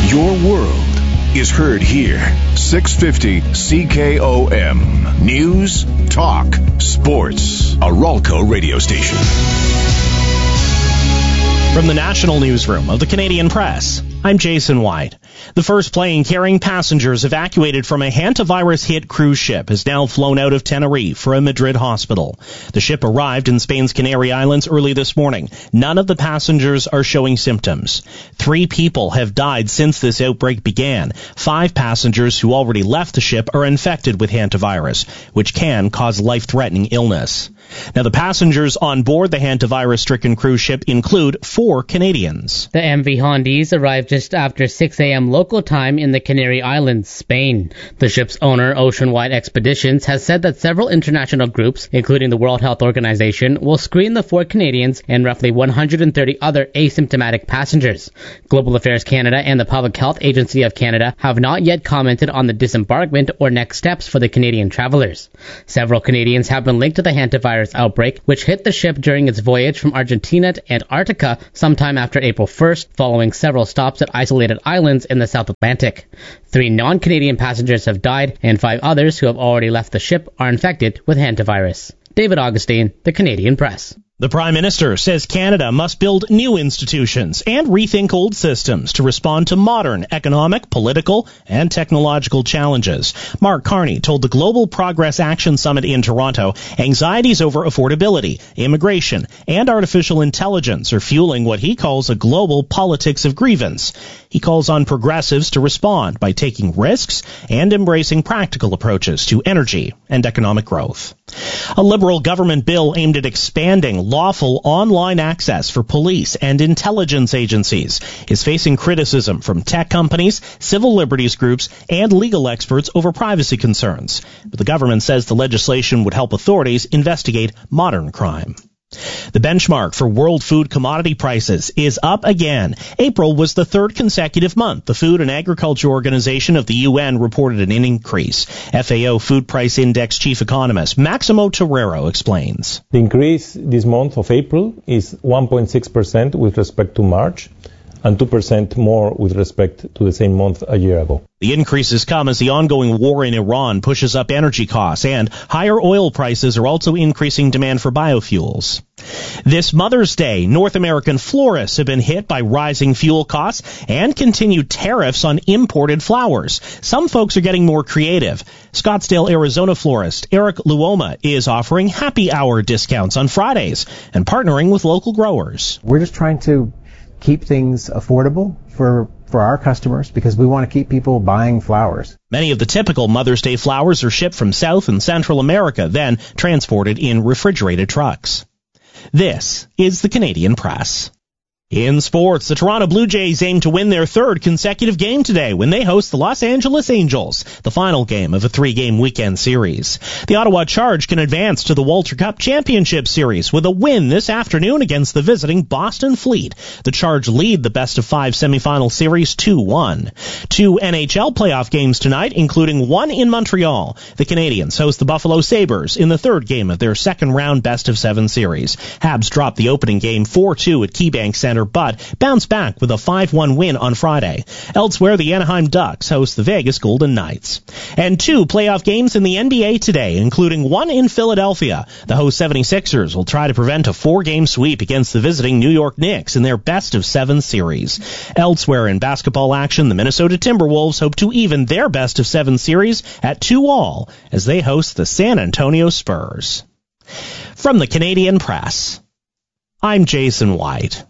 Your world is heard here. 650 CKOM. News, talk, sports. A Ralco radio station. From the National Newsroom of the Canadian Press, I'm Jason White. The first plane carrying passengers evacuated from a hantavirus-hit cruise ship has now flown out of Tenerife for a Madrid hospital. The ship arrived in Spain's Canary Islands early this morning. None of the passengers are showing symptoms. 3 people have died since this outbreak began. 5 passengers who already left the ship are infected with hantavirus, which can cause life-threatening illness. Now, the passengers on board the hantavirus-stricken cruise ship include 4 Canadians. The MV Hondiz arrived just after 6 a.m. local time in the Canary Islands, Spain. The ship's owner, Oceanwide Expeditions, has said that several international groups, including the World Health Organization, will screen the 4 Canadians and roughly 130 other asymptomatic passengers. Global Affairs Canada and the Public Health Agency of Canada have not yet commented on the disembarkment or next steps for the Canadian travelers. Several Canadians have been linked to the hantavirus outbreak, which hit the ship during its voyage from Argentina to Antarctica sometime after April 1st, following several stops at isolated islands in the South Atlantic. 3 non-Canadian passengers have died, and 5 others who have already left the ship are infected with hantavirus. David Augustine, The Canadian Press. The Prime Minister says Canada must build new institutions and rethink old systems to respond to modern economic, political, and technological challenges. Mark Carney told the Global Progress Action Summit in Toronto anxieties over affordability, immigration, and artificial intelligence are fueling what he calls a global politics of grievance. He calls on progressives to respond by taking risks and embracing practical approaches to energy and economic growth. A Liberal government bill aimed at expanding lawful online access for police and intelligence agencies is facing criticism from tech companies, civil liberties groups, and legal experts over privacy concerns. But the government says the legislation would help authorities investigate modern crime. The benchmark for world food commodity prices is up again. April was the 3rd consecutive month the Food and Agriculture Organization of the UN reported an increase. FAO Food Price Index Chief Economist Maximo Torero explains. The increase this month of April is 1.6% with respect to March and 2% more with respect to the same month a year ago. The increases come as the ongoing war in Iran pushes up energy costs, and higher oil prices are also increasing demand for biofuels. This Mother's Day, North American florists have been hit by rising fuel costs and continued tariffs on imported flowers. Some folks are getting more creative. Scottsdale, Arizona florist Eric Luoma is offering happy hour discounts on Fridays and partnering with local growers. We're just trying to keep things affordable for our customers because we want to keep people buying flowers. Many of the typical Mother's Day flowers are shipped from South and Central America, then transported in refrigerated trucks. This is the Canadian Press. In sports, the Toronto Blue Jays aim to win their 3rd consecutive game today when they host the Los Angeles Angels, the final game of a 3-game weekend series. The Ottawa Charge can advance to the Walter Cup Championship Series with a win this afternoon against the visiting Boston Fleet. The Charge lead the best-of-5 semifinal series 2-1. 2 NHL playoff games tonight, including one in Montreal. The Canadiens host the Buffalo Sabres in the 3rd game of their second-round best-of-7 series. Habs dropped the opening game 4-2 at KeyBank Center, but bounced back with a 5-1 win on Friday. Elsewhere, the Anaheim Ducks host the Vegas Golden Knights. And 2 playoff games in the NBA today, including one in Philadelphia. The host 76ers will try to prevent a 4-game sweep against the visiting New York Knicks in their best-of-7 series. Elsewhere in basketball action, the Minnesota Timberwolves hope to even their best-of-7 series at 2-2 as they host the San Antonio Spurs. From the Canadian Press, I'm Jason White.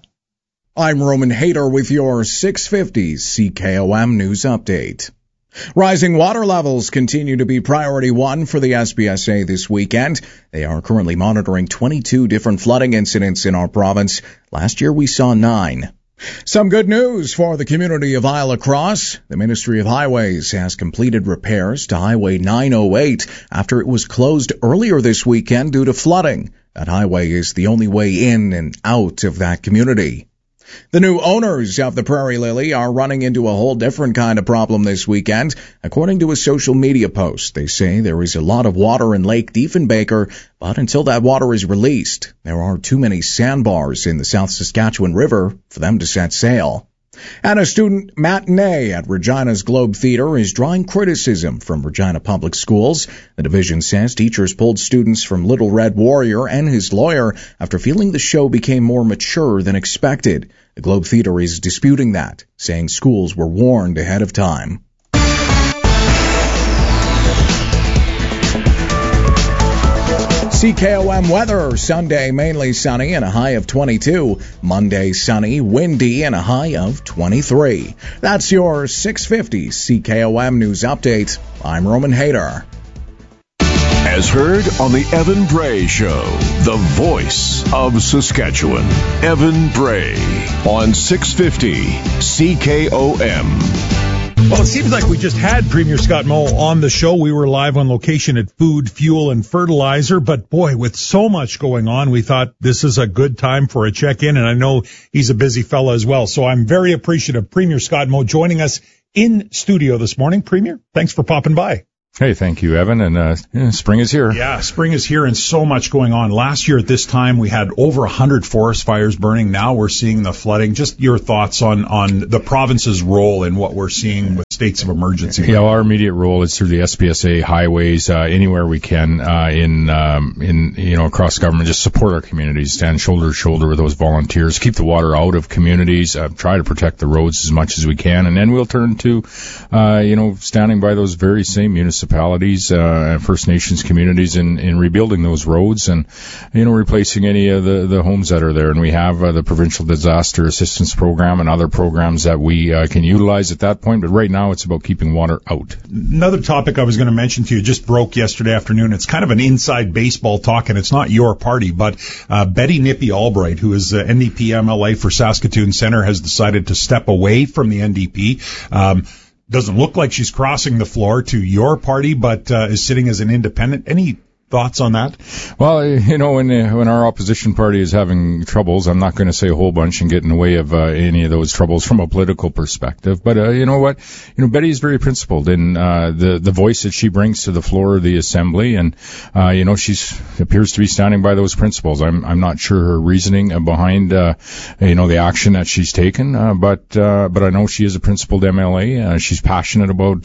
I'm Roman Hayter with your 650 CKOM News Update. Rising water levels continue to be priority 1 for the SPSA this weekend. They are currently monitoring 22 different flooding incidents in our province. Last year we saw 9. Some good news for the community of Isle Cross. The Ministry of Highways has completed repairs to Highway 908 after it was closed earlier this weekend due to flooding. That highway is the only way in and out of that community. The new owners of the Prairie Lily are running into a whole different kind of problem this weekend. According to a social media post, they say there is a lot of water in Lake Diefenbaker, but until that water is released, there are too many sandbars in the South Saskatchewan River for them to set sail. And a student matinee at Regina's Globe Theatre is drawing criticism from Regina Public Schools. The division says teachers pulled students from Little Red Warrior and his lawyer after feeling the show became more mature than expected. The Globe Theatre is disputing that, saying schools were warned ahead of time. CKOM weather, Sunday mainly sunny and a high of 22. Monday sunny, windy and a high of 23. That's your 650 CKOM News Update. I'm Roman Hayter. As heard on the Evan Bray Show, the voice of Saskatchewan. Evan Bray on 650 CKOM. Well, it seems like we just had Premier Scott Moe on the show. We were live on location at Food, Fuel, and Fertilizer. But, boy, with so much going on, we thought this is a good time for a check-in. And I know he's a busy fella as well. So I'm very appreciative of Premier Scott Moe joining us in studio this morning. Premier, thanks for popping by. Hey, thank you, Evan. And spring is here. Yeah, spring is here and so much going on. Last year at this time, we had over 100 forest fires burning. Now we're seeing the flooding. Just your thoughts on the province's role in what we're seeing with states of emergency. Yeah, our immediate role is through the SPSA highways, anywhere we can, across government, just support our communities, stand shoulder to shoulder with those volunteers, keep the water out of communities, try to protect the roads as much as we can. And then we'll turn to, standing by those very same municipalities, First Nations communities in rebuilding those roads and, replacing any of the homes that are there. And we have the Provincial Disaster Assistance Program and other programs that we can utilize at that point. But right now it's about keeping water out. Another topic I was going to mention to you just broke yesterday afternoon. It's kind of an inside baseball talk, and it's not your party, but Betty Nippy Albright, who is NDP MLA for Saskatoon Centre, has decided to step away from the NDP. Doesn't look like she's crossing the floor to your party, but is sitting as an independent. Any thoughts on that? Well, when our opposition party is having troubles, I'm not going to say a whole bunch and get in the way of any of those troubles from a political perspective. But you know what? Betty is very principled in the voice that she brings to the floor of the assembly, and she appears to be standing by those principles. I'm not sure her reasoning behind the action that she's taken, but I know she is a principled MLA. She's passionate about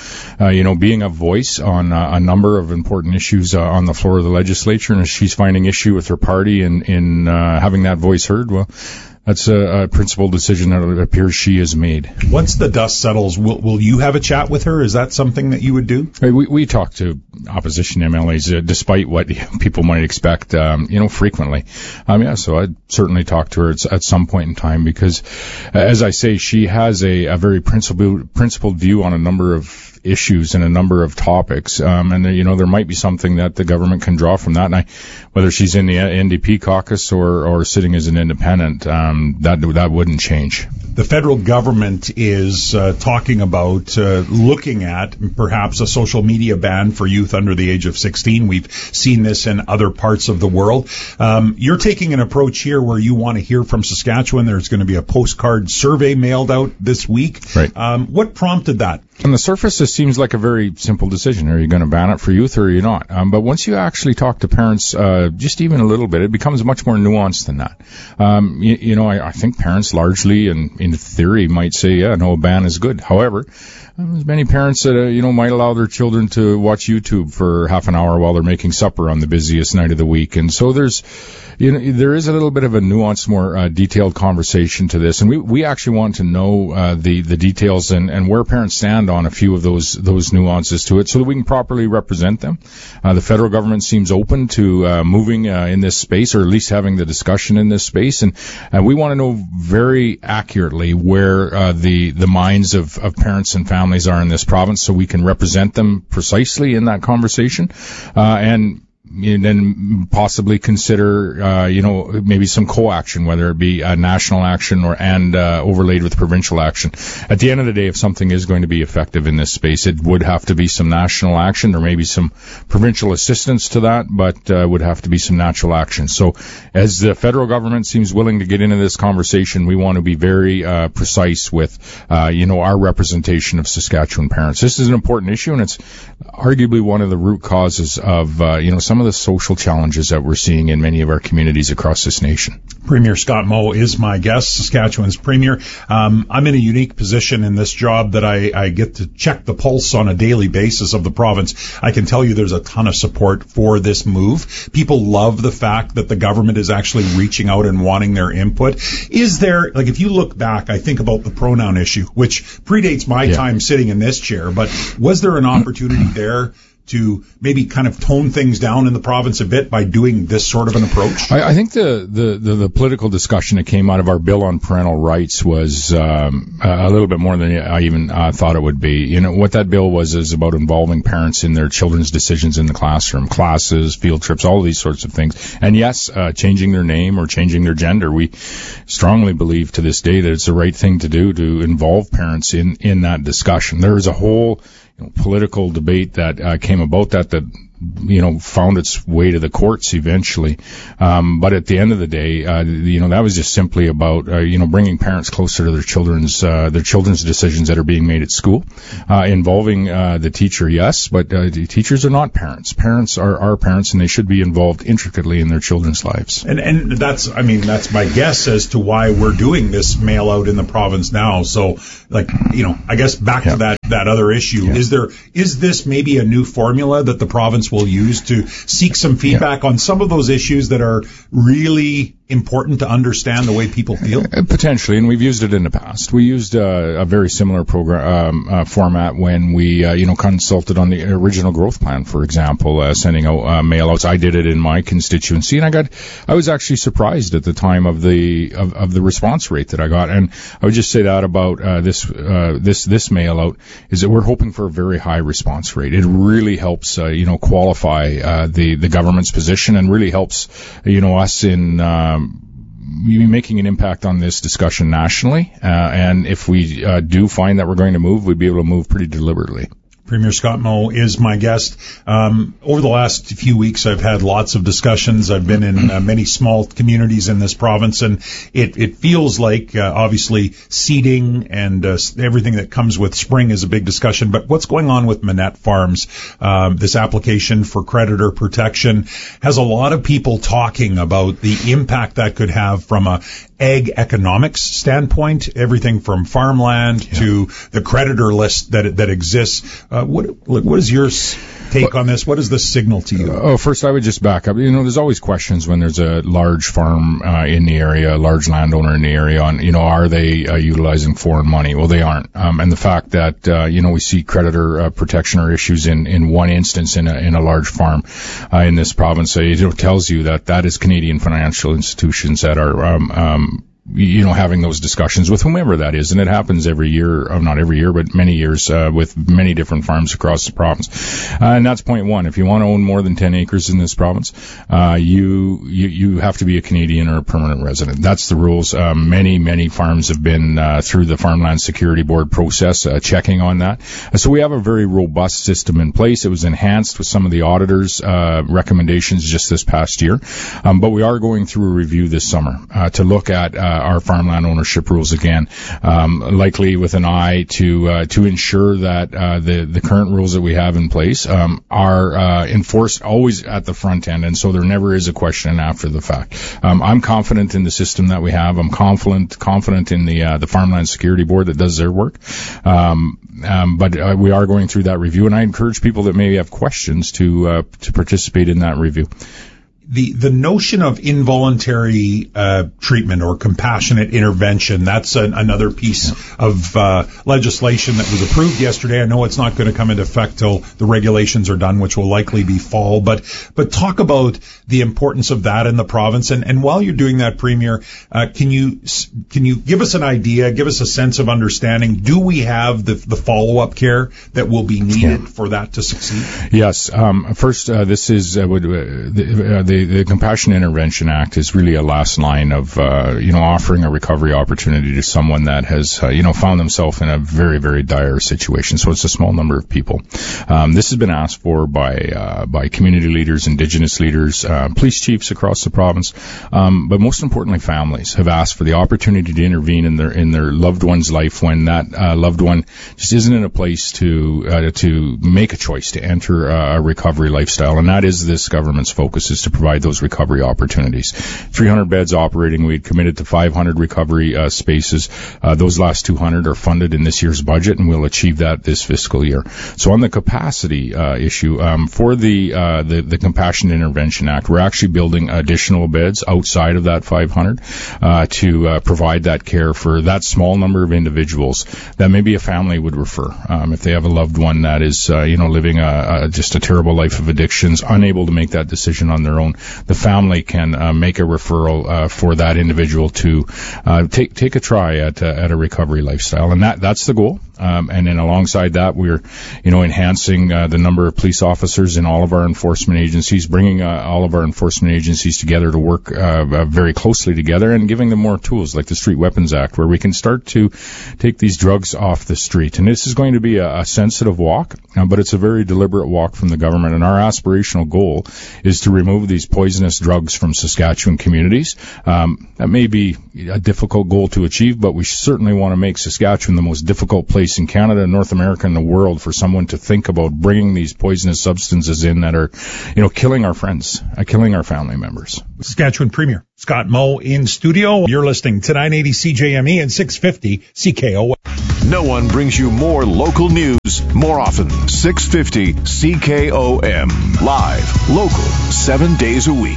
being a voice on a number of important issues on the floor of the legislature, and if she's finding issue with her party in having that voice heard, well, that's a principled decision that it appears she has made. Once the dust settles, will you have a chat with her? Is that something that you would do? We talk to opposition MLAs, despite what people might expect, frequently. So I'd certainly talk to her at some point in time because, as I say, she has a very principled view on a number of issues and a number of topics. And there might be something that the government can draw from that. And whether she's in the NDP caucus or sitting as an independent, that wouldn't change. The federal government is talking about looking at perhaps a social media ban for youth under the age of 16. We've seen this in other parts of the world. You're taking an approach here where you want to hear from Saskatchewan. There's going to be a postcard survey mailed out this week. Right. What prompted that? On the surface, this seems like a very simple decision. Are you going to ban it for youth or are you not? But once you actually talk to parents, just even a little bit, it becomes much more nuanced than that. I think parents largely and in theory might say, yeah, no, a ban is good. However, there's many parents that, might allow their children to watch YouTube for half an hour while they're making supper on the busiest night of the week. And so there is a little bit of a nuanced, more detailed conversation to this. And we actually want to know the details and where parents stand on a few of those nuances to it so that we can properly represent them. The federal government seems open to moving in this space, or at least having the discussion in this space. And we want to know very accurately where the minds of parents and families are in this province so we can represent them precisely in that conversation. And then possibly consider, maybe some co-action, whether it be a national action and overlaid with provincial action. At the end of the day, if something is going to be effective in this space, it would have to be some national action. There may be some provincial assistance to that, but would have to be some natural action. So as the federal government seems willing to get into this conversation, we want to be very precise with, our representation of Saskatchewan parents. This is an important issue, and it's arguably one of the root causes of, some some of the social challenges that we're seeing in many of our communities across this nation. Premier Scott Moe is my guest, Saskatchewan's Premier. I'm in a unique position in this job that I get to check the pulse on a daily basis of the province. I can tell you there's a ton of support for this move. People love the fact that the government is actually reaching out and wanting their input. Is there, like, if you look back, I think about the pronoun issue, which predates my time sitting in this chair, but was there an opportunity there to maybe kind of tone things down in the province a bit by doing this sort of an approach? I think the political discussion that came out of our bill on parental rights was a little bit more than I even thought it would be. You know, what that bill was is about involving parents in their children's decisions in the classroom, classes, field trips, all of these sorts of things. And yes, changing their name or changing their gender. We strongly believe to this day that it's the right thing to do to involve parents in that discussion. There is a whole political debate that came about that found its way to the courts eventually. But at the end of the day, that was just simply about, bringing parents closer to their children's decisions that are being made at school, involving the teacher, yes, but teachers are not parents. Parents are our parents, and they should be involved intricately in their children's lives. And that's my guess as to why we're doing this mail out in the province now. So, I guess back to that other issue. Yeah. Is this maybe a new formula that the province will use to seek some feedback on some of those issues that are really important to understand the way people feel? Potentially, and we've used it in the past. We used a very similar program format when we consulted on the original growth plan, for example, sending out mail-outs. I did it in my constituency, and I was actually surprised at the time of the response rate that I got. And I would just say that about this mail-out is that we're hoping for a very high response rate. It really helps qualify the government's position, and really helps us in making an impact on this discussion nationally. And if we do find that we're going to move, we'd be able to move pretty deliberately. Premier Scott Moe is my guest. Over the last few weeks, I've had lots of discussions. I've been in many small communities in this province, and it feels like, obviously, seeding and everything that comes with spring is a big discussion. But what's going on with Manette Farms? This application for creditor protection has a lot of people talking about the impact that could have from a ag economics standpoint, everything from farmland to the creditor list that exists. What is your take on this? What does this signal to you? First, I would just back up. There's always questions when there's a large farm in the area, a large landowner in the area, on, are they utilizing foreign money? Well, they aren't. And the fact that, we see creditor protection or issues in one instance in a large farm in this province, it tells you that is Canadian financial institutions that are having those discussions with whomever that is. And it happens every year, not every year, but many years, with many different farms across the province. And that's point one. If you want to own more than 10 acres in this province, you have to be a Canadian or a permanent resident. That's the rules. Many farms have been, through the Farmland Security Board process, checking on that. So we have a very robust system in place. It was enhanced with some of the auditors' recommendations just this past year. But we are going through a review this summer, to look at, our farmland ownership rules again, likely with an eye to ensure that the current rules that we have in place are enforced always at the front end, and so there never is a question after the fact. I'm confident in the system that we have. I'm confident in the Farmland Security Board that does their work. But we are going through that review, and I encourage people that maybe have questions to participate in that review. The notion of involuntary treatment or compassionate intervention, that's another piece of legislation that was approved yesterday. I know it's not going to come into effect till the regulations are done, which will likely be fall. But talk about the importance of that in the province. And while you're doing that, Premier, can you give us an idea, give us a sense of understanding? Do we have the follow-up care that will be needed for that to succeed? Yes. First, this is the the Compassionate Intervention Act is really a last line of, offering a recovery opportunity to someone that has, found themselves in a very, very dire situation. So it's a small number of people. This has been asked for by community leaders, Indigenous leaders, police chiefs across the province, but most importantly, families have asked for the opportunity to intervene in their loved one's life when that loved one just isn't in a place to make a choice to enter a recovery lifestyle, and that is this government's focus, is to provide those recovery opportunities. 300 beds operating. We had committed to 500 recovery spaces. Those last 200 are funded in this year's budget, and we'll achieve that this fiscal year. So on the capacity issue, for the Compassionate Intervention Act, we're actually building additional beds outside of that 500 to provide that care for that small number of individuals that maybe a family would refer if they have a loved one that is living just a terrible life of addictions, unable to make that decision on their own. The family can make a referral for that individual to take a try at a recovery lifestyle, and that's the goal. And then alongside that, we're enhancing the number of police officers in all of our enforcement agencies, bringing all of our enforcement agencies together to work very closely together, and giving them more tools like the Street Weapons Act, where we can start to take these drugs off the street. And this is going to be a sensitive walk, but it's a very deliberate walk from the government. And our aspirational goal is to remove these poisonous drugs from Saskatchewan communities. That may be a difficult goal to achieve, but we certainly want to make Saskatchewan the most difficult place in Canada, North America, and the world for someone to think about bringing these poisonous substances in that are, killing our friends, killing our family members. Saskatchewan Premier Scott Moe in studio. You're listening to 980 CJME and 650 CKO. No one brings you more local news more often. 650 CKOM. Live, local, 7 days a week.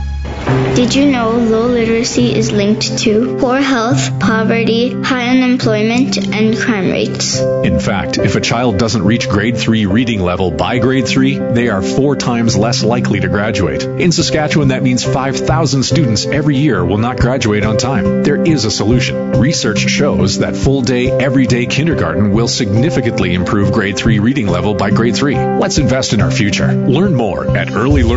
Did you know low literacy is linked to poor health, poverty, high unemployment, and crime rates? In fact, if a child doesn't reach grade 3 reading level by grade 3, they are 4 times less likely to graduate. In Saskatchewan, that means 5,000 students every year will not graduate on time. There is a solution. Research shows that full-day, everyday kindergarten will significantly improve grade 3 reading level by grade 3. Let's invest in our future. Learn more at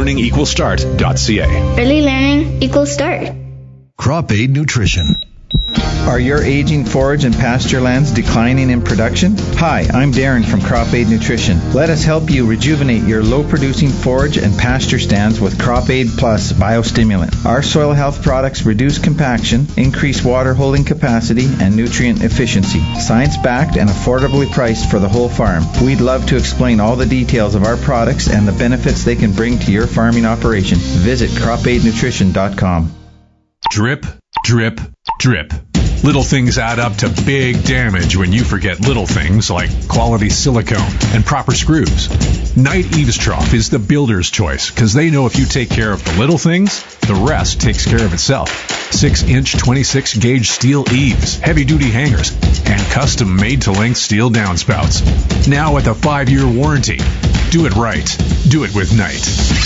earlylearningequalstart.ca. Early learning equals start. Crop Aid Nutrition. Are your aging forage and pasture lands declining in production? Hi, I'm Darren from Crop Aid Nutrition. Let us help you rejuvenate your low-producing forage and pasture stands with Crop Aid Plus Biostimulant. Our soil health products reduce compaction, increase water holding capacity, and nutrient efficiency. Science-backed and affordably priced for the whole farm. We'd love to explain all the details of our products and the benefits they can bring to your farming operation. Visit cropaidnutrition.com. Drip, drip, drip. Little things add up to big damage when you forget little things like quality silicone and proper screws. Knight Eaves Trough is the builder's choice because they know if you take care of the little things, the rest takes care of itself. 6-inch 26-gauge steel eaves, heavy-duty hangers, and custom made-to-length steel downspouts. Now with a 5-year warranty. Do it right. Do it with Knight.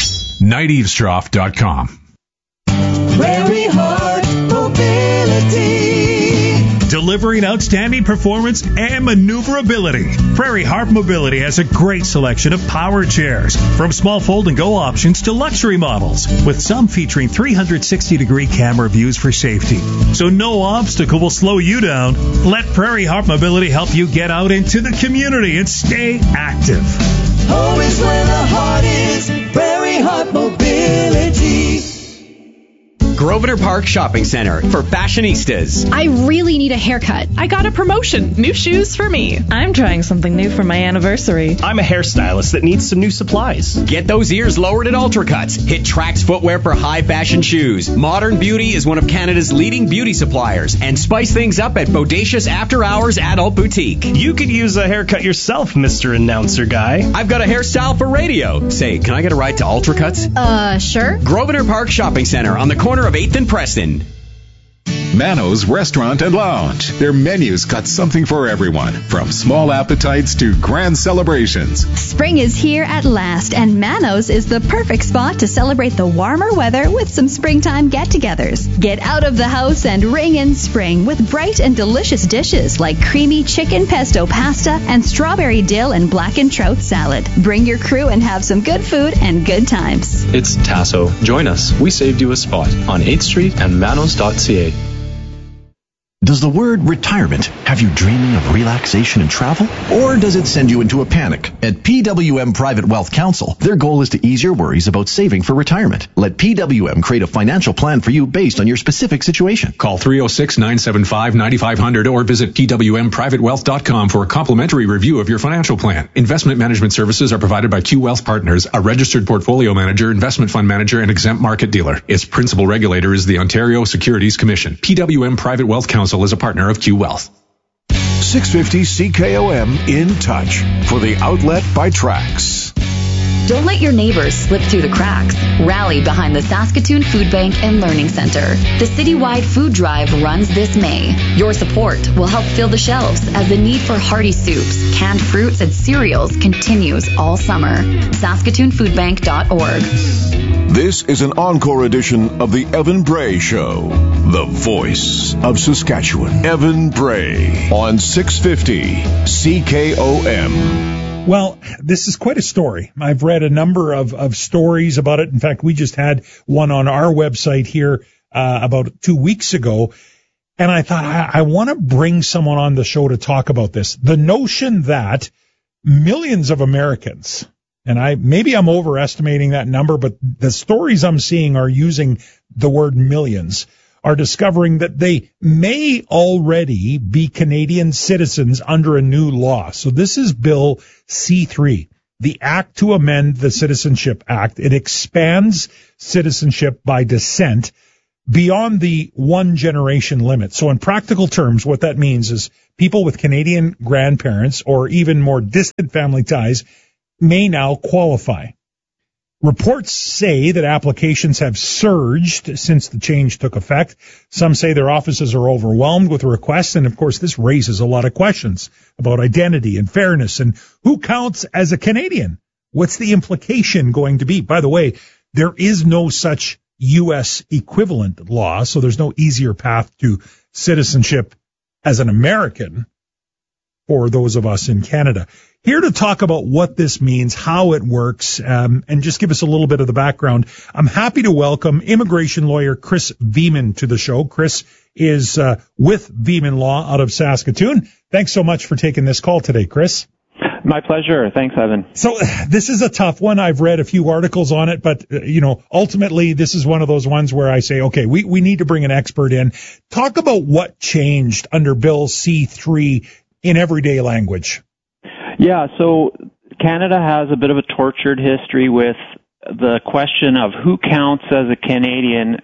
KnightEavesTrough.com. Prairie Heart Mobility. Delivering outstanding performance and maneuverability. Prairie Heart Mobility has a great selection of power chairs, from small fold-and-go options to luxury models, with some featuring 360-degree camera views for safety. So no obstacle will slow you down. Let Prairie Heart Mobility help you get out into the community and stay active. Home is where the heart is. Prairie Heart Mobility. Grosvenor Park Shopping Center for fashionistas. I really need a haircut. I got a promotion. New shoes for me. I'm trying something new for my anniversary. I'm a hairstylist that needs some new supplies. Get those ears lowered at Ultracuts. Hit Trax Footwear for high fashion shoes. Modern Beauty is one of Canada's leading beauty suppliers. And spice things up at Bodacious After Hours Adult Boutique. You could use a haircut yourself, Mr. Announcer Guy. I've got a hairstyle for radio. Say, can I get a ride to Ultracuts? Sure. Grosvenor Park Shopping Center on the corner of 8th and Preston. Mano's Restaurant and Lounge. Their menu's got something for everyone, from small appetites to grand celebrations. Spring is here at last, and Mano's is the perfect spot to celebrate the warmer weather with some springtime get-togethers. Get out of the house and ring in spring with bright and delicious dishes like creamy chicken pesto pasta and strawberry dill and blackened trout salad. Bring your crew and have some good food and good times. It's Tasso. Join us. We saved you a spot on 8th Street and manos.ca. Does the word retirement have you dreaming of relaxation and travel? Or does it send you into a panic? At PWM Private Wealth Counsel, their goal is to ease your worries about saving for retirement. Let PWM create a financial plan for you based on your specific situation. Call 306-975-9500 or visit pwmprivatewealth.com for a complimentary review of your financial plan. Investment management services are provided by Q Wealth Partners, a registered portfolio manager, investment fund manager, and exempt market dealer. Its principal regulator is the Ontario Securities Commission. PWM Private Wealth Counsel is a partner of Q Wealth. 650 CKOM in touch for the outlet by Trax. Don't let your neighbors slip through the cracks. Rally behind the Saskatoon Food Bank and Learning Center. The citywide food drive runs this May. Your support will help fill the shelves as the need for hearty soups, canned fruits, and cereals continues all summer. SaskatoonFoodBank.org. This is an encore edition of the Evan Bray Show, the voice of Saskatchewan. Evan Bray on 650 CKOM. Well, this is quite a story. I've read a number of stories about it. In fact, we just had one on our website here about 2 weeks ago. And I thought, I want to bring someone on the show to talk about this. The notion that millions of Americans, and maybe I'm overestimating that number, but the stories I'm seeing are using the word millions, are discovering that they may already be Canadian citizens under a new law. So this is Bill C-3, the Act to Amend the Citizenship Act. It expands citizenship by descent beyond the one generation limit. So in practical terms, what that means is people with Canadian grandparents or even more distant family ties may now qualify. Reports say that applications have surged since the change took effect. Some say their offices are overwhelmed with requests, and of course this raises a lot of questions about identity and fairness and who counts as a Canadian. What's the implication going to be? By the way, there is no such U.S. equivalent law, so there's no easier path to citizenship as an American for those of us in Canada. Here to talk about what this means, how it works, and just give us a little bit of the background, I'm happy to welcome immigration lawyer Chris Veman to the show. Chris is with Veman Law out of Saskatoon. Thanks so much for taking this call today, Chris. My pleasure. Thanks, Evan. So this is a tough one. I've read a few articles on it, but, ultimately this is one of those ones where I say, okay, we need to bring an expert in. Talk about what changed under Bill C-3 in everyday language. Yeah, so Canada has a bit of a tortured history with the question of who counts as a Canadian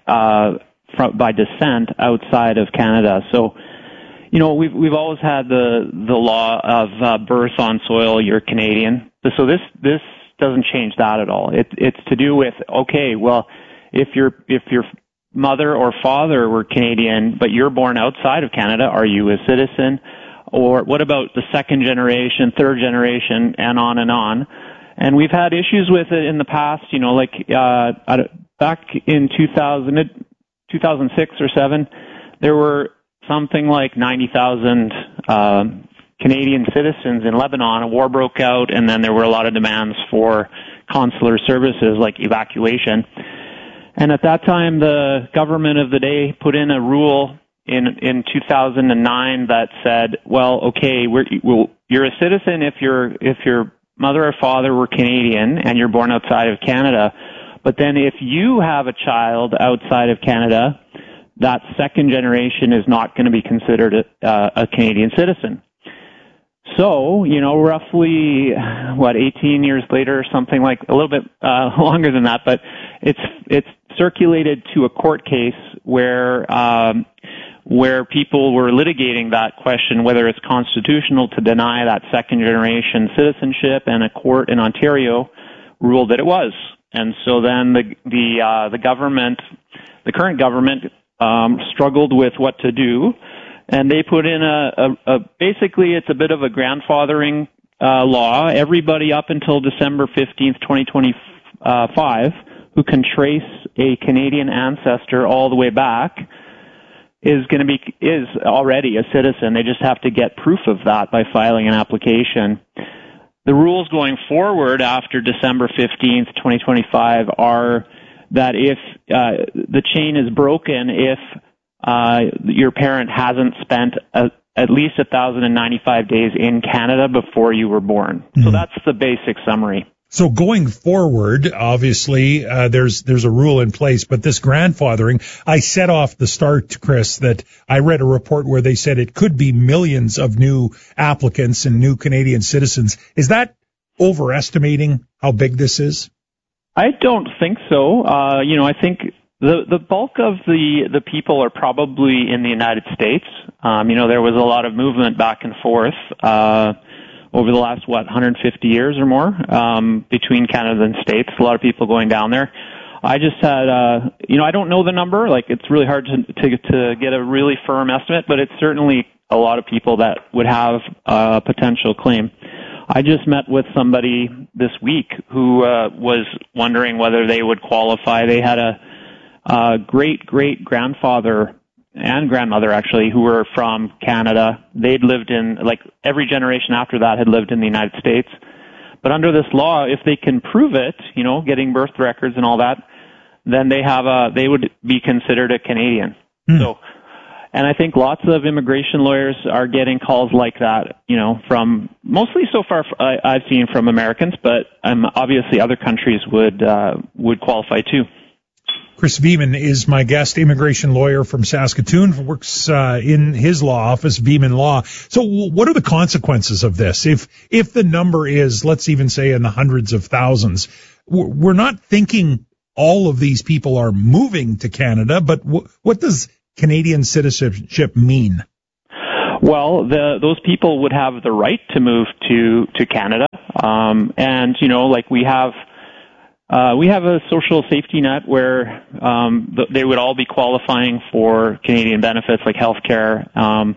by descent outside of Canada. So, we've always had the law of birth on soil, you're Canadian. So this doesn't change that at all. It's to do with, okay, well, if your mother or father were Canadian, but you're born outside of Canada, are you a citizen? Or what about the second generation, third generation, and on and on? And we've had issues with it in the past, back in 2006 or 7, there were something like 90,000 Canadian citizens in Lebanon. A war broke out, and then there were a lot of demands for consular services like evacuation. And at that time, the government of the day put in a rule in 2009 that said, well, okay, you're a citizen if your mother or father were Canadian and you're born outside of Canada. But then if you have a child outside of Canada, that second generation is not going to be considered a Canadian citizen. So, roughly, 18 years later, something like a little bit longer than that, but it's circulated to a court case where people were litigating that question, whether it's constitutional to deny that second generation citizenship, and a court in Ontario ruled that it was. And so then the government, the current government, struggled with what to do, and they put in basically it's a bit of a grandfathering law. Everybody up until December 15th, 2025, who can trace a Canadian ancestor all the way back is already a citizen. They just have to get proof of that by filing an application. The rules going forward after December 15th, 2025 are that if the chain is broken, if your parent hasn't spent at least 1,095 days in Canada before you were born. Mm-hmm. So that's the basic summary. So going forward, obviously, there's a rule in place, but this grandfathering, I said off the start, Chris, that I read a report where they said it could be millions of new applicants and new Canadian citizens. Is that overestimating how big this is? I don't think so. I think the bulk of the people are probably in the United States. There was a lot of movement back and forth over the last, 150 years or more, between Canada and States. A lot of people going down there. I just had, I don't know the number. Like, it's really hard to get a really firm estimate, but it's certainly a lot of people that would have a potential claim. I just met with somebody this week who was wondering whether they would qualify. They had a great-great-grandfather and grandmother, actually, who were from Canada. They'd lived in, every generation after that had lived in the United States. But under this law, if they can prove it, getting birth records and all that, then they would be considered a Canadian. So, and I think lots of immigration lawyers are getting calls like that, from mostly so far I've seen from Americans, but obviously other countries would qualify too. Chris Veman is my guest, immigration lawyer from Saskatoon, works in his law office, Veman Law. So what are the consequences of this? If the number is, let's even say, in the hundreds of thousands, we're not thinking all of these people are moving to Canada, but what does Canadian citizenship mean? Well, those people would have the right to move to Canada, and we have a social safety net where they would all be qualifying for Canadian benefits like health care.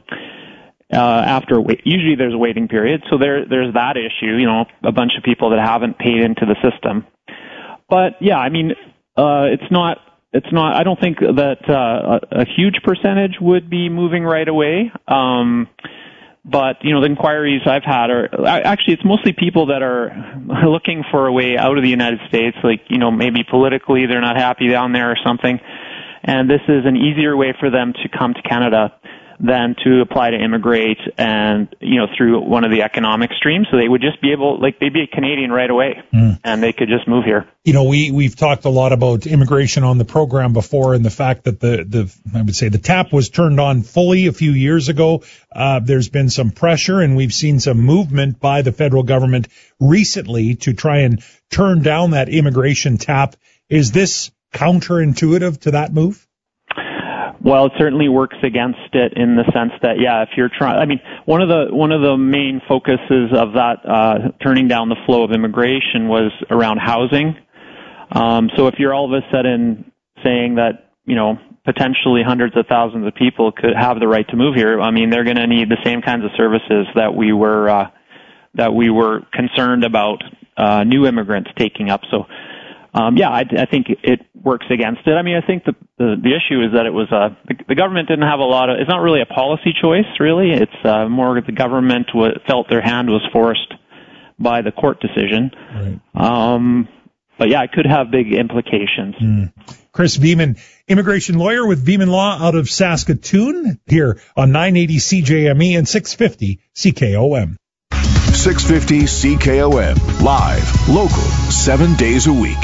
Usually there's a waiting period, so there's that issue. A bunch of people that haven't paid into the system. But yeah, it's not. I don't think that a huge percentage would be moving right away. But, the inquiries I've had actually it's mostly people that are looking for a way out of the United States, maybe politically they're not happy down there or something. And this is an easier way for them to come to Canada than to apply to immigrate and, through one of the economic streams. So they would just be they'd be a Canadian right away and they could just move here. We've talked a lot about immigration on the program before and the fact that the tap was turned on fully a few years ago. There's been some pressure and we've seen some movement by the federal government recently to try and turn down that immigration tap. Is this counterintuitive to that move? Well, it certainly works against it in the sense that, if you're trying, one of the main focuses of that turning down the flow of immigration was around housing. So if you're all of a sudden saying that, potentially hundreds of thousands of people could have the right to move here, they're going to need the same kinds of services that we were concerned about new immigrants taking up. So, I think it works against it. I think the issue is that it was the government didn't have it's not really a policy choice, really. It's more the government felt their hand was forced by the court decision. Right. But it could have big implications. Chris Veman, immigration lawyer with Veman Law out of Saskatoon, here on 980 CJME and 650 CKOM. 650 CKOM, live, local, 7 days a week.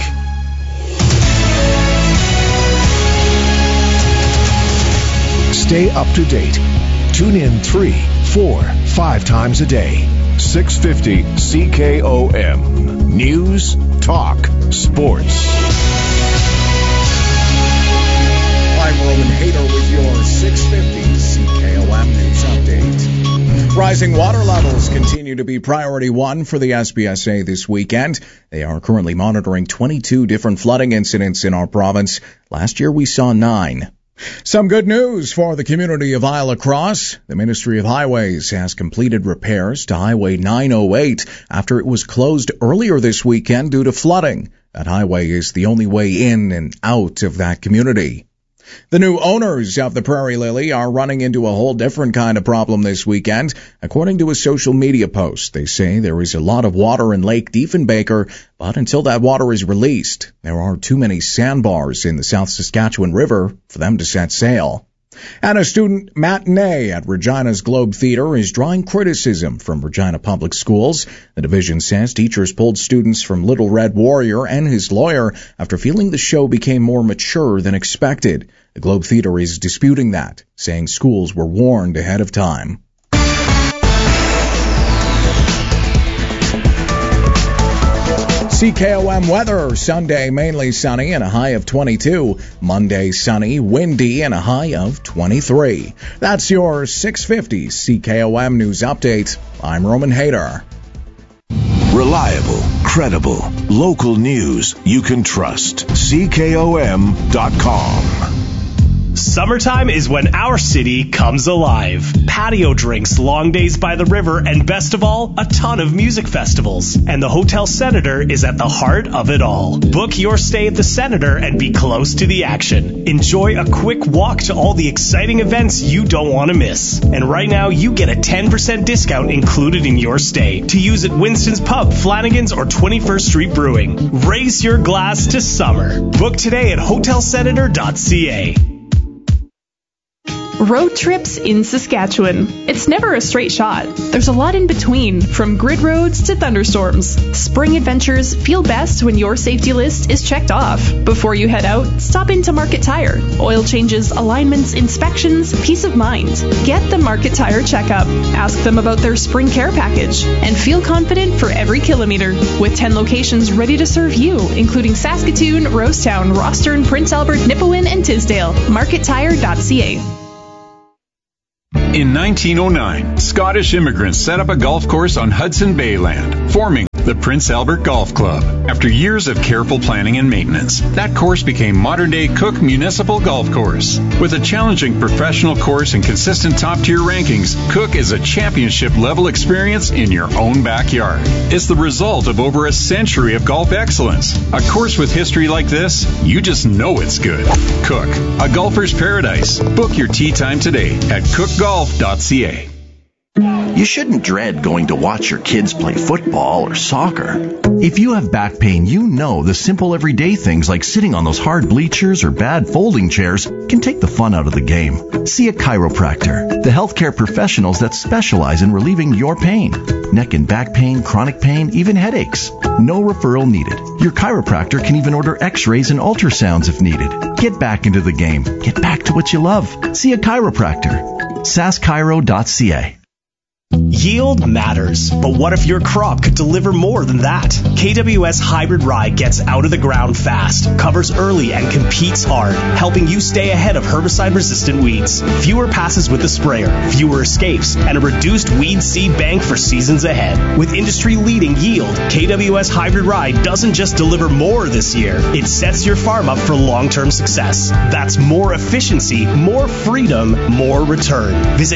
Stay up to date. Tune in 3, 4, 5 times a day. 650 CKOM. News, talk, sports. I'm Roman Hader with your 650 CKOM News Update. Rising water levels continue to be priority one for the SPSA this weekend. They are currently monitoring 22 different flooding incidents in our province. Last year we saw 9. Some good news for the community of Isle Cross. The Ministry of Highways has completed repairs to Highway 908 after it was closed earlier this weekend due to flooding. That highway is the only way in and out of that community. The new owners of the Prairie Lily are running into a whole different kind of problem this weekend. According to a social media post, they say there is a lot of water in Lake Diefenbaker, but until that water is released, there are too many sandbars in the South Saskatchewan River for them to set sail. And a student matinee at Regina's Globe Theatre is drawing criticism from Regina Public Schools. The division says teachers pulled students from Little Red Warrior and his lawyer after feeling the show became more mature than expected. The Globe Theatre is disputing that, saying schools were warned ahead of time. CKOM weather, Sunday mainly sunny and a high of 22. Monday sunny, windy and a high of 23. That's your 650 CKOM news update. I'm Roman Hayter. Reliable, credible, local news you can trust. CKOM.com. Summertime is when our city comes alive. Patio drinks, long days by the river, and best of all, a ton of music festivals. And the Hotel Senator is at the heart of it all. Book your stay at the Senator and be close to the action. Enjoy a quick walk to all the exciting events you don't want to miss. And right now, you get a 10% discount included in your stay to use at Winston's Pub, Flanagan's, or 21st Street Brewing. Raise your glass to summer. Book today at hotelsenator.ca. Road trips in Saskatchewan. It's never a straight shot. There's a lot in between, from grid roads to thunderstorms. Spring adventures feel best when your safety list is checked off. Before you head out, stop into Market Tire. Oil changes, alignments, inspections, peace of mind. Get the Market Tire checkup. Ask them about their spring care package. And feel confident for every kilometer. With 10 locations ready to serve you, including Saskatoon, Rosetown, Rostern, Prince Albert, Nipawin, and Tisdale. MarketTire.ca. In 1909, Scottish immigrants set up a golf course on Hudson Bay land, forming the Prince Albert Golf Club. After years of careful planning and maintenance, that course became modern-day Cook Municipal Golf Course. With a challenging professional course and consistent top-tier rankings, Cook is a championship-level experience in your own backyard. It's the result of over a century of golf excellence. A course with history like this, you just know it's good. Cook, a golfer's paradise. Book your tee time today at cookgolf.ca. You shouldn't dread going to watch your kids play football or soccer. If you have back pain, you know the simple everyday things like sitting on those hard bleachers or bad folding chairs can take the fun out of the game. See a chiropractor, the healthcare professionals that specialize in relieving your pain. Neck and back pain, chronic pain, even headaches. No referral needed. Your chiropractor can even order x-rays and ultrasounds if needed. Get back into the game. Get back to what you love. See a chiropractor. saskchiro.ca. Yield matters, but what if your crop could deliver more than that? KWS Hybrid Rye gets out of the ground fast, covers early, and competes hard, helping you stay ahead of herbicide-resistant weeds. Fewer passes with the sprayer, fewer escapes, and a reduced weed seed bank for seasons ahead. With industry-leading yield, KWS Hybrid Rye doesn't just deliver more this year, it sets your farm up for long-term success. That's more efficiency, more freedom, more return. Visit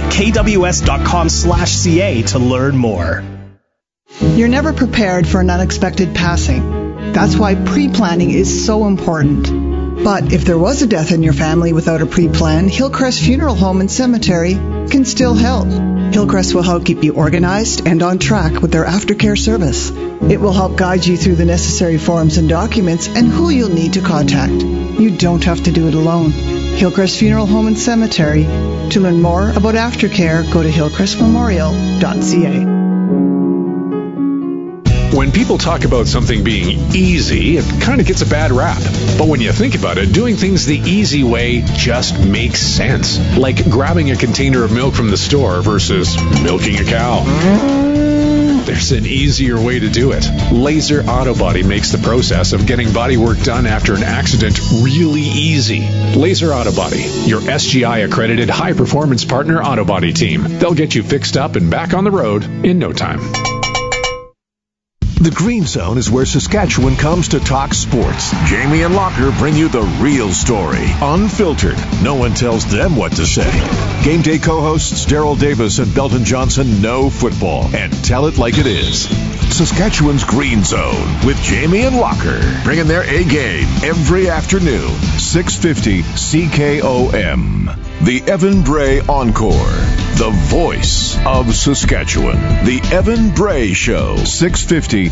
kws.com/CA to learn more. You're never prepared for an unexpected passing. That's why pre-planning is so important. But if there was a death in your family without a pre-plan, Hillcrest Funeral Home and Cemetery can still help. Hillcrest will help keep you organized and on track with their aftercare service. It will help guide you through the necessary forms and documents and who you'll need to contact. You don't have to do it alone. Hillcrest Funeral Home and Cemetery. To learn more about aftercare, go to hillcrestmemorial.ca. When people talk about something being easy, it kind of gets a bad rap. But when you think about it, doing things the easy way just makes sense. Like grabbing a container of milk from the store versus milking a cow. There's an easier way to do it. Laser Auto Body makes the process of getting body work done after an accident really easy. Laser Auto Body, your SGI-accredited high-performance partner auto body team. They'll get you fixed up and back on the road in no time. The Green Zone is where Saskatchewan comes to talk sports. Jamie and Locker bring you the real story, unfiltered. No one tells them what to say. Game day co-hosts Daryl Davis and Belton Johnson know football and tell it like it is. Saskatchewan's Green Zone with Jamie and Locker, bringing their A game every afternoon, 650 CKOM. The Evan Bray Encore, the voice of Saskatchewan. The Evan Bray Show, 650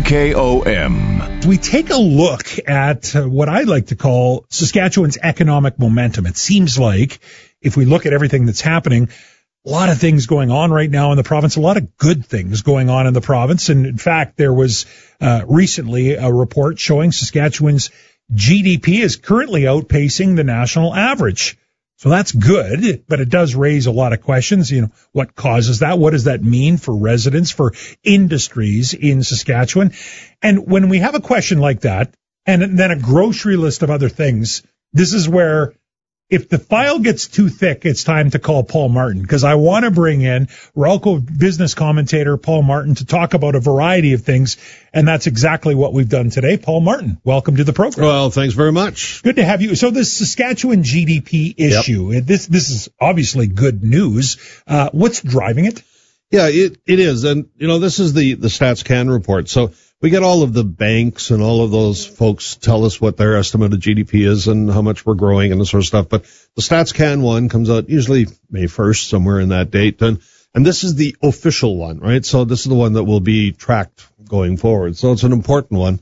CKOM. We take a look at what I like to call Saskatchewan's economic momentum. It seems like if we look at everything that's happening, a lot of things going on right now in the province, a lot of good things going on in the province. And in fact, there was recently a report showing Saskatchewan's GDP is currently outpacing the national average. So that's good, but it does raise a lot of questions. You know, what causes that? What does that mean for residents, for industries in Saskatchewan? And when we have a question like that, and then a grocery list of other things, this is where, if the file gets too thick, it's time to call Paul Martin, because I want to bring in Ralco business commentator Paul Martin to talk about a variety of things, and that's exactly what we've done today. Paul Martin, welcome to the program. Well, thanks very much. Good to have you. So this Saskatchewan GDP issue, this is obviously good news. What's driving it? Yeah, it is. And, you know, this is the Stats Can report. So we get all of the banks and all of those folks tell us what their estimate of GDP is and how much we're growing and this sort of stuff. But the Stats Can one comes out usually May 1st, somewhere in that date. And this is the official one, right? So this is the one that will be tracked going forward. So it's an important one.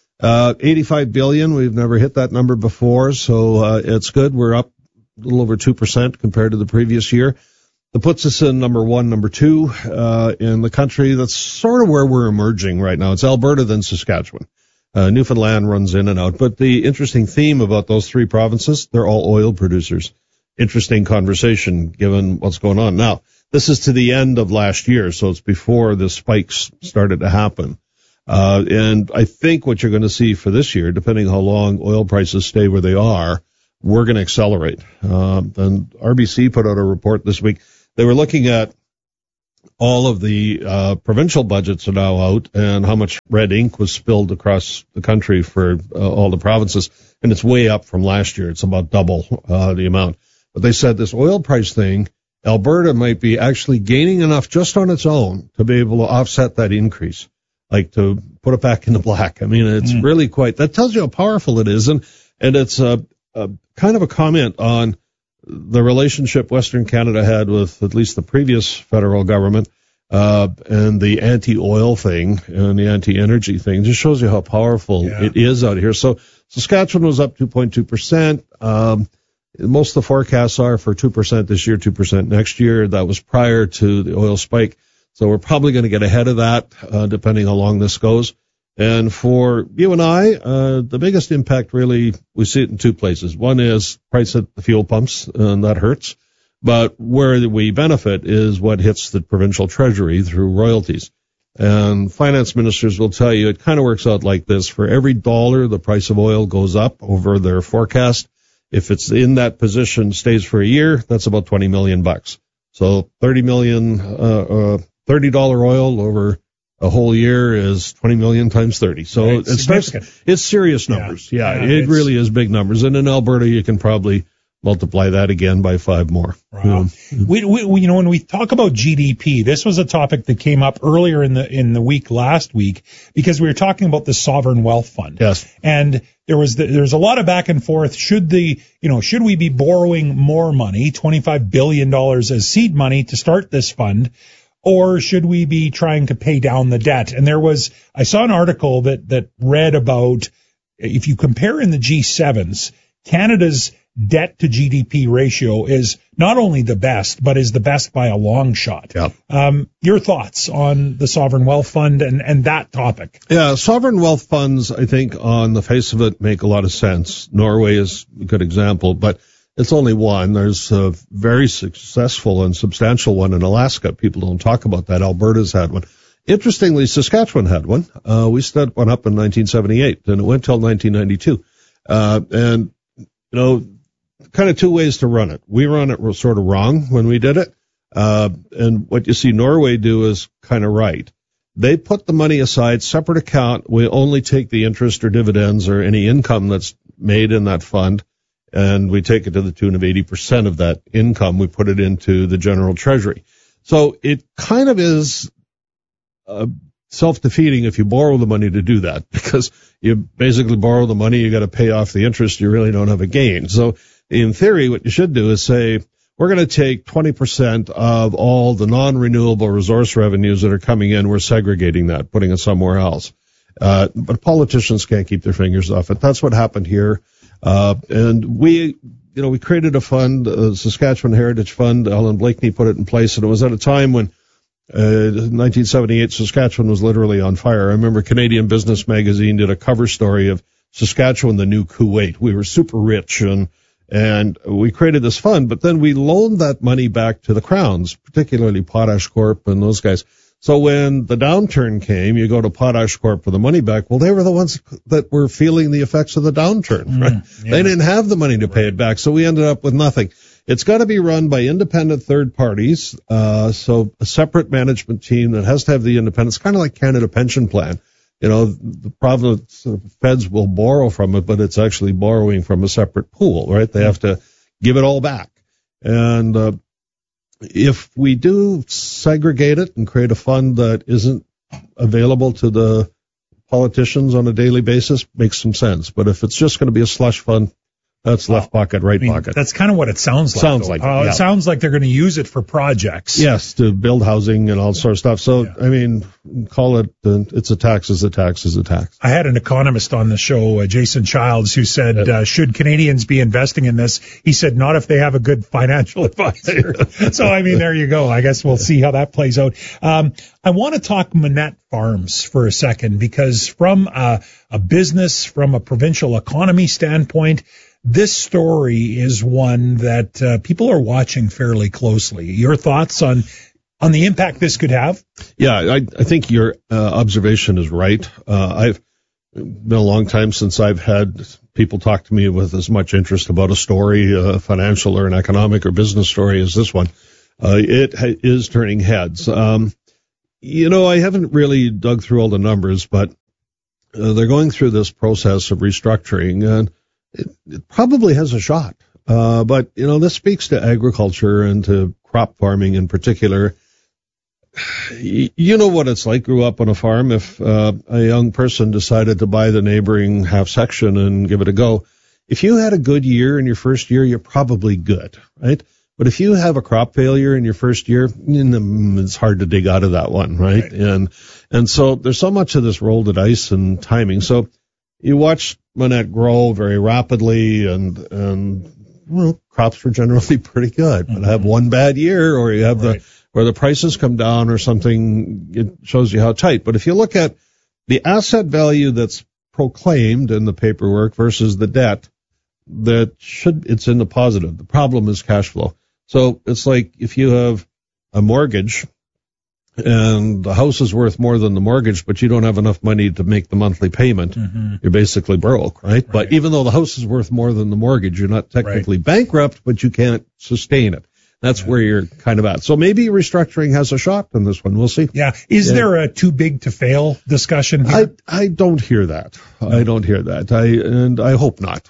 85 billion. We've never hit that number before. So, it's good. We're up a little over 2% compared to the previous year. That puts us in number one, number two, in the country. That's sort of where we're emerging right now. It's Alberta, then Saskatchewan. Newfoundland runs in and out. But the interesting theme about those three provinces, they're all oil producers. Interesting conversation given what's going on. Now, this is to the end of last year, so it's before the spikes started to happen. And I think what you're going to see for this year, depending how long oil prices stay where they are, we're going to accelerate. And RBC put out a report this week. They were looking at all of the provincial budgets are now out and how much red ink was spilled across the country for all the provinces, and it's way up from last year. It's about double the amount. But they said this oil price thing, Alberta might be actually gaining enough just on its own to be able to offset that increase, like to put it back in the black. I mean, it's really quite, that tells you how powerful it is, and it's a kind of a comment on the relationship Western Canada had with at least the previous federal government, and the anti-oil thing and the anti-energy thing. Just shows you how powerful it is out here. So Saskatchewan was up 2.2%. Most of the forecasts are for 2% this year, 2% next year. That was prior to the oil spike. So we're probably going to get ahead of that, depending how long this goes. And for you and I, the biggest impact really, we see it in two places. One is price at the fuel pumps, and that hurts. But where we benefit is what hits the provincial treasury through royalties. And finance ministers will tell you it kind of works out like this. For every dollar the price of oil goes up over their forecast, if it's in that position, stays for a year, that's about $20 million. So $30 oil over a whole year is 20 million times 30. So right, it's serious numbers. Yeah, it really is big numbers. And in Alberta, you can probably multiply that again by 5 more. Wow. We you know, when we talk about GDP, this was a topic that came up earlier in the week last week, because we were talking about the Sovereign Wealth Fund. Yes. And there's a lot of back and forth. Should we be borrowing more money, $25 billion as seed money to start this fund? Or should we be trying to pay down the debt? And I saw an article that read about, if you compare in the G7s, Canada's debt to GDP ratio is not only the best, but is the best by a long shot. Yep. Your thoughts on the Sovereign Wealth Fund and that topic? Yeah, sovereign wealth funds, I think on the face of it, make a lot of sense. Norway is a good example, but it's only one. There's a very successful and substantial one in Alaska. People don't talk about that. Alberta's had one. Interestingly, Saskatchewan had one. We set one up in 1978, and it went till 1992. And, you know, kind of two ways to run it. We run it sort of wrong when we did it. And what you see Norway do is kind of right. They put the money aside, separate account. We only take the interest or dividends or any income that's made in that fund, and we take it to the tune of 80% of that income. We put it into the general treasury. So it kind of is self-defeating if you borrow the money to do that, because you basically borrow the money, you got to pay off the interest, you really don't have a gain. So in theory, what you should do is say, we're going to take 20% of all the non-renewable resource revenues that are coming in. We're segregating that, putting it somewhere else. But politicians can't keep their fingers off it. That's what happened here. And we created a fund, Saskatchewan Heritage Fund. Ellen Blakeney put it in place, and it was at a time when 1978 Saskatchewan was literally on fire. I remember Canadian Business Magazine did a cover story of Saskatchewan, the new Kuwait. We were super rich, and we created this fund, but then we loaned that money back to the Crowns, particularly Potash Corp and those guys. So when the downturn came, you go to Potash Corp for the money back. Well, they were the ones that were feeling the effects of the downturn, right? Yeah. They didn't have the money to pay it back, so we ended up with nothing. It's got to be run by independent third parties, so a separate management team that has to have the independence, kind of like Canada Pension Plan. The province feds will borrow from it, but it's actually borrowing from a separate pool, right? They have to give it all back. And if we do segregate it and create a fund that isn't available to the politicians on a daily basis, makes some sense. But if it's just going to be a slush fund, that's left pocket, right pocket. That's kind of what it sounds like. It sounds like they're going to use it for projects. Yes, to build housing and all sorts of stuff. So, I mean, call it, it's a tax is a tax is a tax. I had an economist on the show, Jason Childs, who said, should Canadians be investing in this? He said, not if they have a good financial advisor. So, I mean, there you go. I guess we'll see how that plays out. I want to talk Manette Farms for a second, because from a business, from a provincial economy standpoint, this story is one that people are watching fairly closely. Your thoughts on the impact this could have? Yeah, I think your observation is right. I've been a long time since I've had people talk to me with as much interest about a story, a financial or an economic or business story as this one. It is turning heads. I haven't really dug through all the numbers, but they're going through this process of restructuring, and it probably has a shot. But, this speaks to agriculture and to crop farming in particular. You know what it's like, grew up on a farm. If a young person decided to buy the neighboring half section and give it a go, if you had a good year in your first year, you're probably good, right? But if you have a crop failure in your first year, it's hard to dig out of that one, right? And so there's so much of this roll the dice and timing. So you watch Manette grow very rapidly, and crops were generally pretty good. But have one bad year, or you have where the prices come down or something, it shows you how tight. But if you look at the asset value that's proclaimed in the paperwork versus the debt, it's in the positive. The problem is cash flow. So it's like if you have a mortgage and the house is worth more than the mortgage, but you don't have enough money to make the monthly payment, you're basically broke, right? But even though the house is worth more than the mortgage, you're not technically bankrupt, but you can't sustain it. That's where you're kind of at. So maybe restructuring has a shot in this one. We'll see. Yeah. Is there a too big to fail discussion here? I don't hear that. No. I don't hear that. I hope not.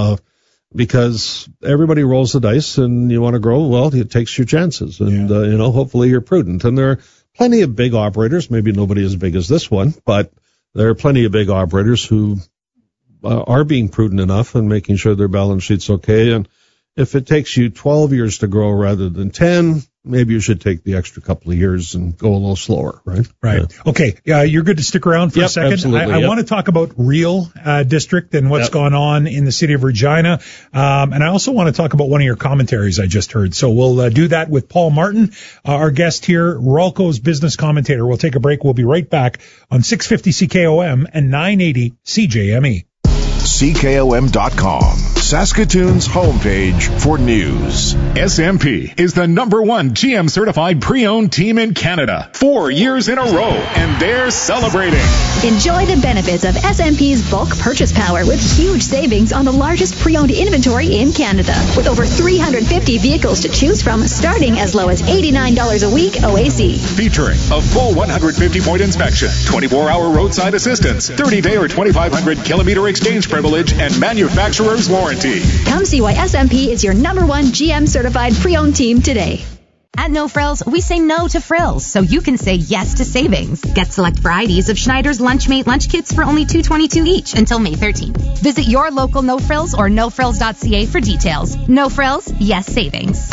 Because everybody rolls the dice, and you want to grow, well, it takes your chances. And, hopefully you're prudent. And there are plenty of big operators, maybe nobody as big as this one, but there are plenty of big operators who are being prudent enough and making sure their balance sheet's okay. And if it takes you 12 years to grow rather than 10, maybe you should take the extra couple of years and go a little slower, right? Right. Yeah. Okay. You're good to stick around for a second. Absolutely, I want to talk about Real District and what's gone on in the city of Regina. And I also want to talk about one of your commentaries I just heard. So we'll do that with Paul Martin, our guest here, Ralco's business commentator. We'll take a break. We'll be right back on 650 CKOM and 980 CJME. CKOM.com. Saskatoon's homepage for news. SMP is the #1 GM certified pre-owned team in Canada. 4 years in a row, and they're celebrating. Enjoy the benefits of SMP's bulk purchase power with huge savings on the largest pre-owned inventory in Canada. With over 350 vehicles to choose from, starting as low as $89 a week OAC. Featuring a full 150-point inspection, 24-hour roadside assistance, 30-day or 2,500 kilometer exchange privilege, and manufacturer's warranty. Come see why SMP is your #1 GM certified pre-owned team today. At No Frills, we say no to frills, so you can say yes to savings. Get select varieties of Schneider's Lunchmate lunch kits for only $2.22 each until May 13th. Visit your local No Frills or nofrills.ca for details. No Frills, yes savings.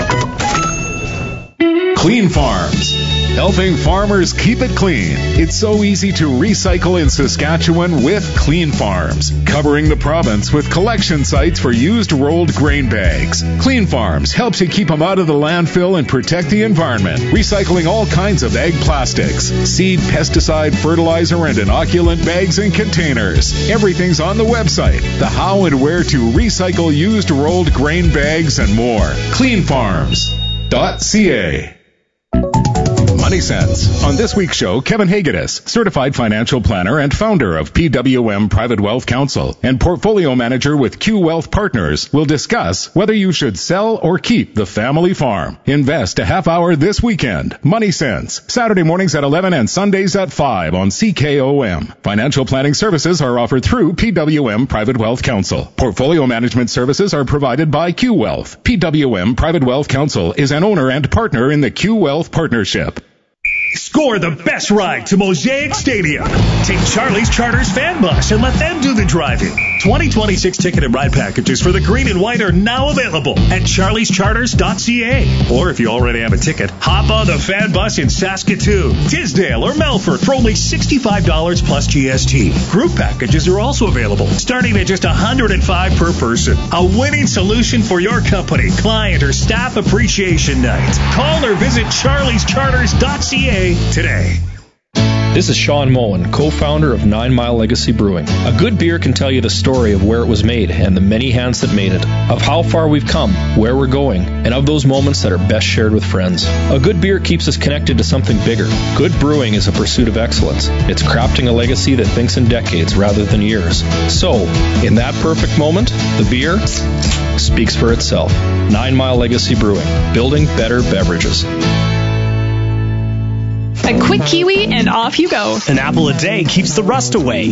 Clean Farms, helping farmers keep it clean. It's so easy to recycle in Saskatchewan with Clean Farms, covering the province with collection sites for used rolled grain bags. Clean Farms helps you keep them out of the landfill and protect the environment, recycling all kinds of ag plastics, seed, pesticide, fertilizer, and inoculant bags and containers. Everything's on the website, the how and where to recycle used rolled grain bags and more. Cleanfarms.ca. Money Sense. On this week's show, Kevin Hagedis, certified financial planner and founder of PWM Private Wealth Counsel and portfolio manager with Q Wealth Partners, will discuss whether you should sell or keep the family farm. Invest a half hour this weekend. Money Sense. Saturday mornings at 11 and Sundays at 5 on CKOM. Financial planning services are offered through PWM Private Wealth Counsel. Portfolio management services are provided by Q Wealth. PWM Private Wealth Counsel is an owner and partner in the Q Wealth Partnership. Score the best ride to Mosaic Stadium. Take Charlie's Charters fan bus and let them do the driving. 2026 ticket and ride packages for the green and white are now available at charliescharters.ca. Or if you already have a ticket, hop on the fan bus in Saskatoon, Tisdale, or Melfort for only $65 plus GST. Group packages are also available, starting at just $105 per person. A winning solution for your company, client, or staff appreciation night. Call or visit charliescharters.ca today. This is Sean Moen, co-founder of 9 Mile Legacy Brewing. A good beer can tell you the story of where it was made and the many hands that made it, of how far we've come, where we're going, and of those moments that are best shared with friends. A good beer keeps us connected to something bigger. Good brewing is a pursuit of excellence. It's crafting a legacy that thinks in decades rather than years. So, in that perfect moment, the beer speaks for itself. 9 Mile Legacy Brewing, building better beverages. A quick kiwi and off you go. An apple a day keeps the rust away.